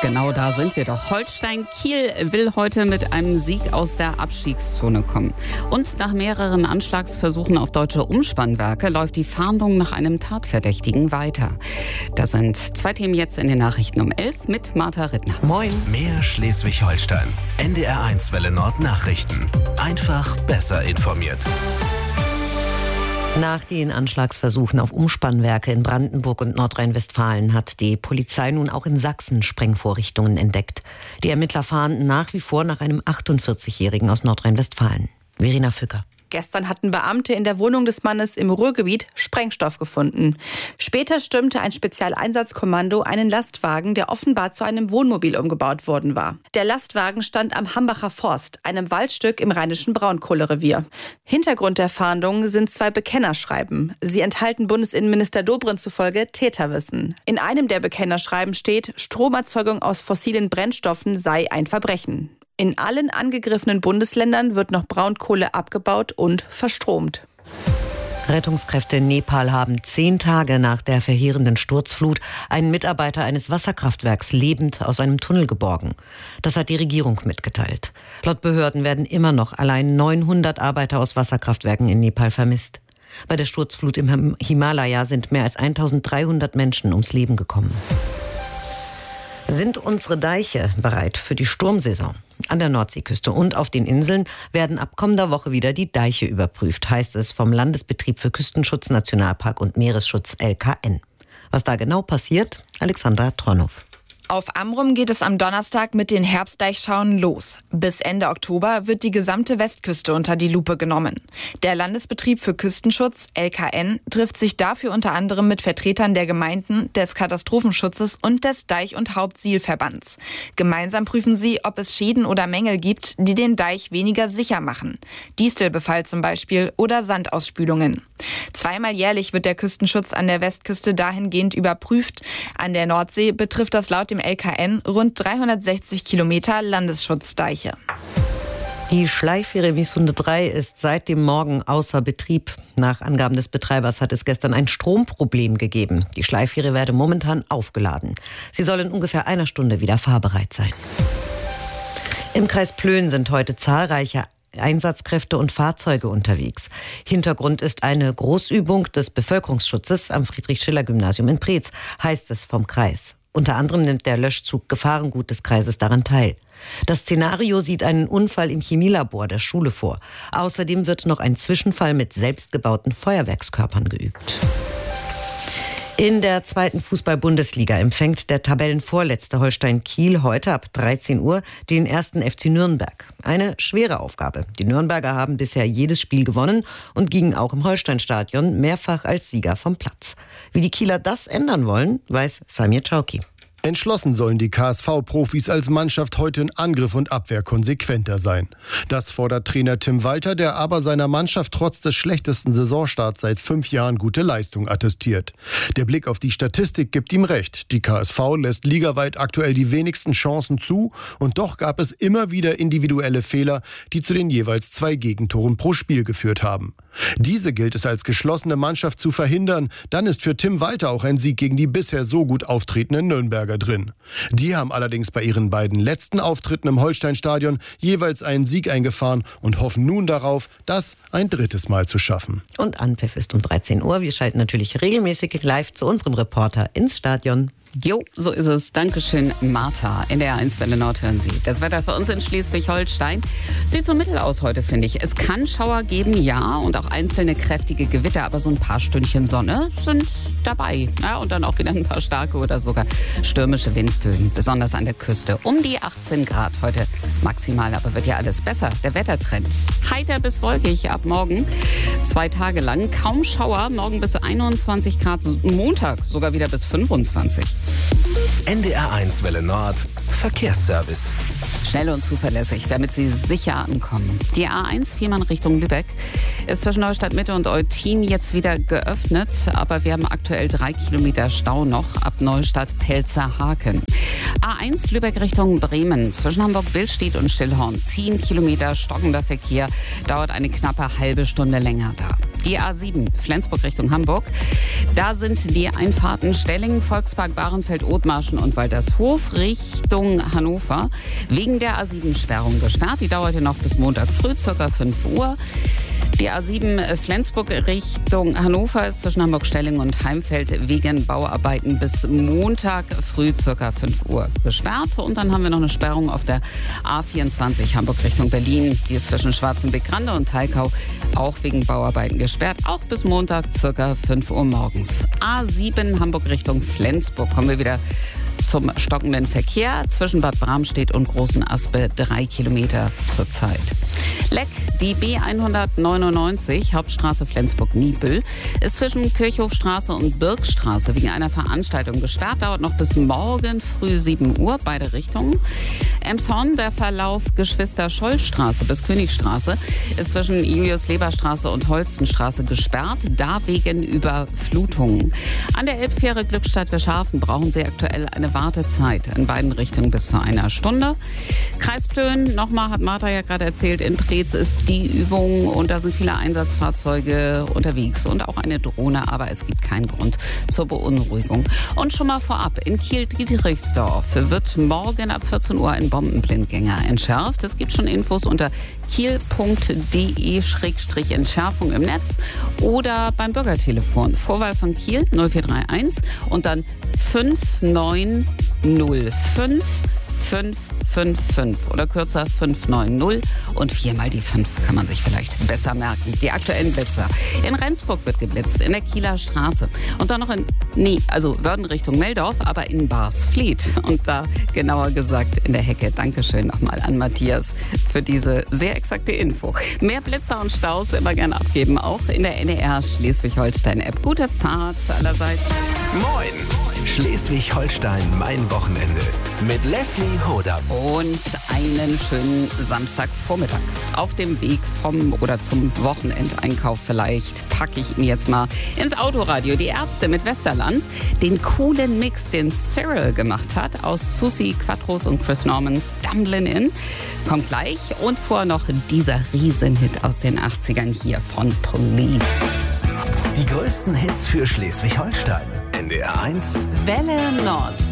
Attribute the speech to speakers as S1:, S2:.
S1: Genau da sind wir doch. Holstein Kiel will heute mit einem Sieg aus der Abstiegszone kommen. Und nach mehreren Anschlagsversuchen auf deutsche Umspannwerke läuft die Fahndung nach einem Tatverdächtigen weiter. Das sind zwei Themen jetzt in den Nachrichten um 11 mit Martha Rittner.
S2: Moin. Mehr Schleswig-Holstein. NDR1 Welle Nord Nachrichten. Einfach besser informiert.
S3: Nach den Anschlagsversuchen auf Umspannwerke in Brandenburg und Nordrhein-Westfalen hat die Polizei nun auch in Sachsen Sprengvorrichtungen entdeckt. Die Ermittler fahnden nach wie vor nach einem 48-Jährigen aus Nordrhein-Westfalen. Verena Fücker.
S4: Gestern hatten Beamte in der Wohnung des Mannes im Ruhrgebiet Sprengstoff gefunden. Später stürmte ein Spezialeinsatzkommando einen Lastwagen, der offenbar zu einem Wohnmobil umgebaut worden war. Der Lastwagen stand am Hambacher Forst, einem Waldstück im rheinischen Braunkohlerevier. Hintergrund der Fahndung sind zwei Bekennerschreiben. Sie enthalten Bundesinnenminister Dobrindt zufolge Täterwissen. In einem der Bekennerschreiben steht, Stromerzeugung aus fossilen Brennstoffen sei ein Verbrechen. In allen angegriffenen Bundesländern wird noch Braunkohle abgebaut und verstromt.
S3: Rettungskräfte in Nepal haben 10 Tage nach der verheerenden Sturzflut einen Mitarbeiter eines Wasserkraftwerks lebend aus einem Tunnel geborgen. Das hat die Regierung mitgeteilt. Laut Behörden werden immer noch allein 900 Arbeiter aus Wasserkraftwerken in Nepal vermisst. Bei der Sturzflut im Himalaya sind mehr als 1300 Menschen ums Leben gekommen. Sind unsere Deiche bereit für die Sturmsaison? An der Nordseeküste und auf den Inseln werden ab kommender Woche wieder die Deiche überprüft, heißt es vom Landesbetrieb für Küstenschutz, Nationalpark und Meeresschutz LKN. Was da genau passiert? Alexandra Tronhoff.
S5: Auf Amrum geht es am Donnerstag mit den Herbstdeichschauen los. Bis Ende Oktober wird die gesamte Westküste unter die Lupe genommen. Der Landesbetrieb für Küstenschutz, LKN, trifft sich dafür unter anderem mit Vertretern der Gemeinden, des Katastrophenschutzes und des Deich- und Hauptsielverbands. Gemeinsam prüfen sie, ob es Schäden oder Mängel gibt, die den Deich weniger sicher machen. Distelbefall zum Beispiel oder Sandausspülungen. Zweimal jährlich wird der Küstenschutz an der Westküste dahingehend überprüft. An der Nordsee betrifft das laut dem LKN rund 360 Kilometer Landesschutzdeiche.
S3: Die Schleifähre Misunde 3 ist seit dem Morgen außer Betrieb. Nach Angaben des Betreibers hat es gestern ein Stromproblem gegeben. Die Schleifähre werde momentan aufgeladen. Sie soll in ungefähr einer Stunde wieder fahrbereit sein. Im Kreis Plön sind heute zahlreiche Einsatzkräfte und Fahrzeuge unterwegs. Hintergrund ist eine Großübung des Bevölkerungsschutzes am Friedrich-Schiller-Gymnasium in Preetz, heißt es vom Kreis. Unter anderem nimmt der Löschzug Gefahrengut des Kreises daran teil. Das Szenario sieht einen Unfall im Chemielabor der Schule vor. Außerdem wird noch ein Zwischenfall mit selbstgebauten Feuerwerkskörpern geübt. In der 2. Fußball-Bundesliga empfängt der Tabellenvorletzte Holstein Kiel heute ab 13 Uhr den 1. FC Nürnberg. Eine schwere Aufgabe. Die Nürnberger haben bisher jedes Spiel gewonnen und gingen auch im Holsteinstadion mehrfach als Sieger vom Platz. Wie die Kieler das ändern wollen, weiß Samir Chauki.
S6: Entschlossen sollen die KSV-Profis als Mannschaft heute in Angriff und Abwehr konsequenter sein. Das fordert Trainer Tim Walter, der aber seiner Mannschaft trotz des schlechtesten Saisonstarts seit 5 Jahren gute Leistung attestiert. Der Blick auf die Statistik gibt ihm recht. Die KSV lässt ligaweit aktuell die wenigsten Chancen zu und doch gab es immer wieder individuelle Fehler, die zu den jeweils 2 Gegentoren pro Spiel geführt haben. Diese gilt es als geschlossene Mannschaft zu verhindern. Dann ist für Tim Walter auch ein Sieg gegen die bisher so gut auftretenden Nürnberger drin. Die haben allerdings bei ihren beiden letzten Auftritten im Holsteinstadion jeweils einen Sieg eingefahren und hoffen nun darauf, das ein 3. Mal zu schaffen.
S3: Und Anpfiff ist um 13 Uhr. Wir schalten natürlich regelmäßig live zu unserem Reporter ins Stadion.
S1: Jo, so ist es. Dankeschön, Martha. In der 1 Welle Nord hören Sie. Das Wetter für uns in Schleswig-Holstein sieht so mittel aus heute, finde ich. Es kann Schauer geben, ja, und auch einzelne kräftige Gewitter, aber so ein paar Stündchen Sonne sind dabei. Ja, und dann auch wieder ein paar starke oder sogar stürmische Windböen, besonders an der Küste. Um die 18 Grad heute maximal, aber wird ja alles besser. Der Wettertrend heiter bis wolkig ab morgen. 2 Tage lang kaum Schauer, morgen bis 21 Grad, Montag sogar wieder bis 25.
S2: NDR1 Welle Nord Verkehrsservice.
S1: Schnell und zuverlässig, damit Sie sicher ankommen. Die A1 Fehmarn Richtung Lübeck ist zwischen Neustadt Mitte und Eutin jetzt wieder geöffnet, aber wir haben aktuell 3 Kilometer Stau noch ab Neustadt-Pelzerhaken. A1 Lübeck Richtung Bremen zwischen Hamburg-Billstedt und Stillhorn 10 Kilometer stockender Verkehr, dauert eine knappe halbe Stunde länger da. Die A7 Flensburg Richtung Hamburg. Da sind die Einfahrten Stellingen, Volkspark, Bahrenfeld, Othmarschen und Waltershof Richtung Hannover wegen der A7-Sperrung gesperrt. Die dauert noch bis Montag früh, ca. 5 Uhr. Die A7 Flensburg Richtung Hannover ist zwischen Hamburg-Stellingen und Heimfeld wegen Bauarbeiten bis Montag früh ca. 5 Uhr gesperrt. Und dann haben wir noch eine Sperrung auf der A24 Hamburg Richtung Berlin. Die ist zwischen Schwarzenbeck-Grande und Teilkau auch wegen Bauarbeiten gesperrt. Auch bis Montag ca. 5 Uhr morgens. A7 Hamburg Richtung Flensburg. Kommen wir wieder zum stockenden Verkehr zwischen Bad Bramstedt und Großen Aspe 3 Kilometer zurzeit. Leck, die B199, Hauptstraße Flensburg-Niepel, ist zwischen Kirchhofstraße und Birkstraße wegen einer Veranstaltung gesperrt. Dauert noch bis morgen früh 7 Uhr, beide Richtungen. Emshorn, der Verlauf Geschwister-Scholl-Straße bis Königstraße, ist zwischen Julius-Leber-Straße und Holstenstraße gesperrt, da wegen Überflutungen. An der Elbfähre Glückstadt-Wirschhafen brauchen Sie aktuell eine Wartezeit in beiden Richtungen bis zu 1 Stunde. Kreis Plön, nochmal, hat Martha ja gerade erzählt, in Preetz ist die Übung und da sind viele Einsatzfahrzeuge unterwegs und auch eine Drohne, aber es gibt keinen Grund zur Beunruhigung. Und schon mal vorab, in Kiel-Dietrichsdorf wird morgen ab 14 Uhr ein Bombenblindgänger entschärft. Es gibt schon Infos unter kiel.de/Entschärfung im Netz oder beim Bürgertelefon. Vorwahl von Kiel 0431 und dann 5905 555 oder kürzer 590 und 4 die 5 kann man sich vielleicht besser merken. Die aktuellen Blitzer. In Rendsburg wird geblitzt, in der Kieler Straße. Und dann noch Wörden Richtung Meldorf, aber in Barsfleet. Und da genauer gesagt in der Hecke. Dankeschön nochmal an Matthias für diese sehr exakte Info. Mehr Blitzer und Staus immer gerne abgeben, auch in der NDR Schleswig-Holstein-App. Gute Fahrt allerseits.
S2: Moin! Schleswig-Holstein, mein Wochenende. Mit Leslie Hodam.
S1: Und einen schönen Samstagvormittag. Auf dem Weg zum Wochenendeinkauf vielleicht packe ich ihn jetzt mal ins Autoradio. Die Ärzte mit Westerland, den coolen Mix, den Cyril gemacht hat, aus Susi Quattros und Chris Normans Dumblin' In. Kommt gleich. Und vorher noch dieser Riesenhit aus den 80ern hier von Police.
S2: Die größten Hits für Schleswig-Holstein. NDR 1
S1: Welle Nord.